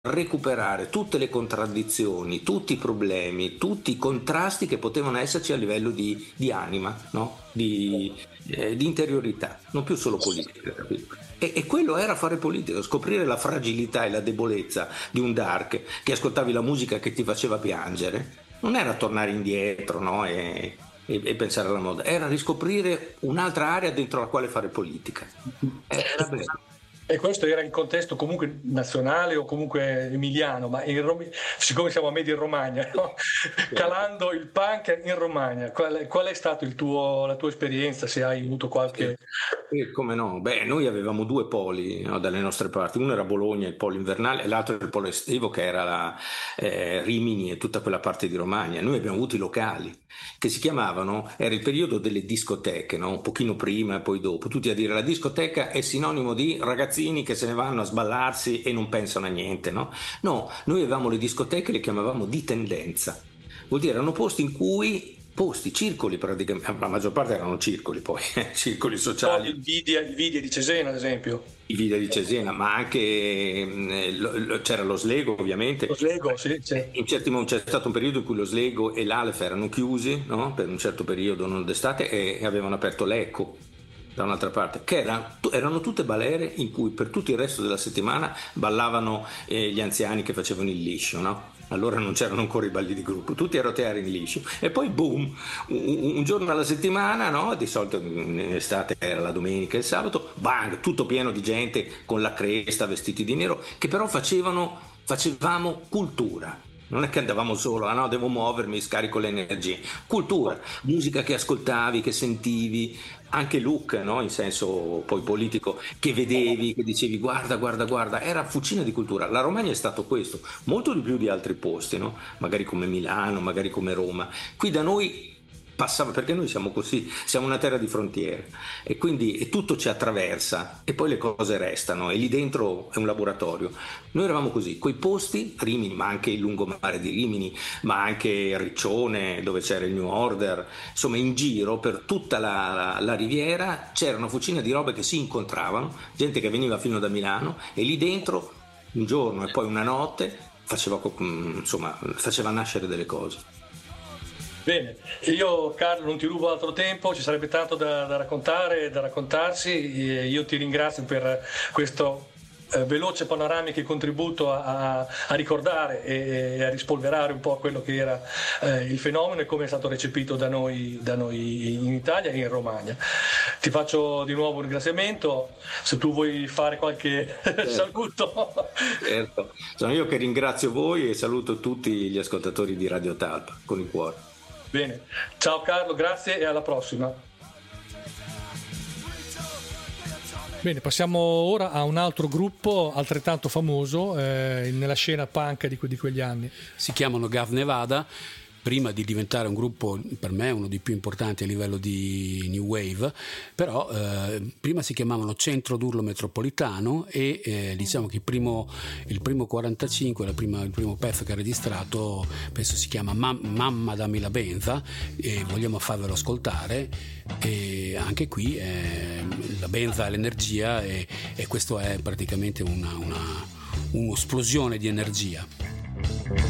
recuperare tutte le contraddizioni, tutti i problemi, tutti i contrasti che potevano esserci a livello di anima, no? Di interiorità, non più solo politica, capito? E quello era fare politica, scoprire la fragilità e la debolezza di un Dark, che ascoltavi la musica che ti faceva piangere, non era tornare indietro, no? E pensare alla moda, era riscoprire un'altra area dentro la quale fare politica. Era bello. E questo era in contesto comunque nazionale o comunque emiliano, ma siccome siamo a Media in Romagna, no? Calando il punk in Romagna, qual è stato la tua esperienza, se hai avuto qualche... Come no? Beh, noi avevamo due poli, no, dalle nostre parti, uno era Bologna, il polo invernale, e l'altro era il polo estivo, che era Rimini e tutta quella parte di Romagna. Noi abbiamo avuto i locali che si chiamavano, era il periodo delle discoteche, no? Un pochino prima e poi dopo, tutti a dire la discoteca è sinonimo di ragazzini che se ne vanno a sballarsi e non pensano a niente, no? No, noi avevamo le discoteche, le chiamavamo di tendenza, vuol dire erano circoli praticamente, la maggior parte erano circoli poi, circoli sociali. Il Vidia di Cesena ad esempio. Il Vidia di Cesena, ma anche c'era lo Slego ovviamente. Lo Slego, sì. C'è stato un periodo in cui lo Slego e l'Alef erano chiusi, no? Per un certo periodo, non d'estate, e avevano aperto l'Ecco da un'altra parte, che erano tutte balere in cui per tutto il resto della settimana ballavano gli anziani che facevano il liscio, no? Allora non c'erano ancora i balli di gruppo, tutti a roteare in liscio, e poi boom, un giorno alla settimana, no? Di solito in estate era la domenica e il sabato, bang, tutto pieno di gente con la cresta, vestiti di nero, che però facevamo cultura. Non è che andavamo solo, no, devo muovermi, scarico le energie. Cultura, musica che ascoltavi, che sentivi, anche look, no? In senso poi politico, che vedevi, che dicevi guarda, era fucina di cultura. La Romagna è stato questo, molto di più di altri posti, no? Magari come Milano, magari come Roma. Qui da noi passava, perché noi siamo così, siamo una terra di frontiere e quindi tutto ci attraversa e poi le cose restano e lì dentro è un laboratorio. Noi eravamo così, quei posti, Rimini, ma anche il lungomare di Rimini, ma anche Riccione dove c'era il New Order, insomma in giro per tutta la riviera c'era una fucina di robe che si incontravano, gente che veniva fino da Milano e lì dentro un giorno e poi una notte faceva nascere delle cose. Bene, io Carlo non ti rubo altro tempo, ci sarebbe tanto da raccontare, da raccontarsi, io ti ringrazio per questo veloce panoramico contributo a ricordare e a rispolverare un po' quello che era il fenomeno e come è stato recepito da noi in Italia e in Romagna. Ti faccio di nuovo un ringraziamento, se tu vuoi fare qualche saluto. Certo, sono io che ringrazio voi e saluto tutti gli ascoltatori di Radio Talpa con il cuore. Bene, ciao Carlo, grazie e alla prossima. Bene, passiamo ora a un altro gruppo altrettanto famoso nella scena punk di quegli anni. Si chiamano Gav Nevada. Prima di diventare un gruppo, per me uno dei più importanti a livello di new wave, però prima si chiamavano Centro d'Urlo Metropolitano e diciamo che il primo 45, il primo pezzo che ha registrato penso si chiama Mamma dammi la benza e vogliamo farvelo ascoltare, e anche qui la benza è l'energia e questo è praticamente un'esplosione di energia.